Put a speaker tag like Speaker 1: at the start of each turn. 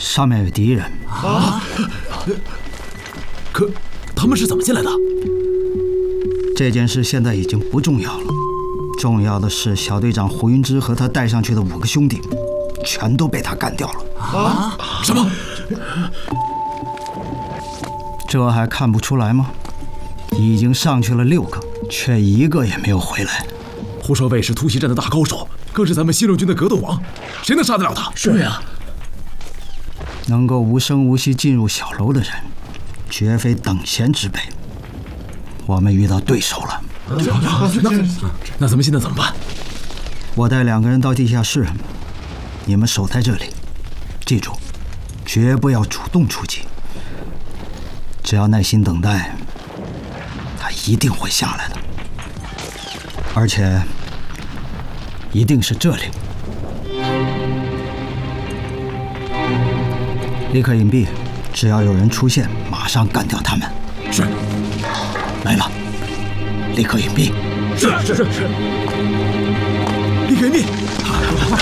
Speaker 1: 上面有敌人
Speaker 2: 啊！可他们是怎么进来的？
Speaker 1: 这件事现在已经不重要了，重要的是小队长胡云芝和他带上去的5个兄弟，全都被他干掉了。
Speaker 2: 啊？什么？
Speaker 1: 这还看不出来吗？已经上去了6个，却1个也没有回来。
Speaker 2: 胡少卫是突袭战的大高手，更是咱们西路军的格斗王，谁能杀得了他？
Speaker 3: 是呀，
Speaker 1: 能够无声无息进入小楼的人，绝非等闲之辈。我们遇到对手了。
Speaker 2: 那咱们现在怎么办？
Speaker 1: 我带2个人到地下室，你们守在这里，记住，绝不要主动出击。只要耐心等待，他一定会下来的，而且一定是这里。立刻隐蔽，只要有人出现，马上干掉他们。
Speaker 2: 是。
Speaker 1: 来了，立刻隐蔽。
Speaker 2: 是。立刻隐蔽。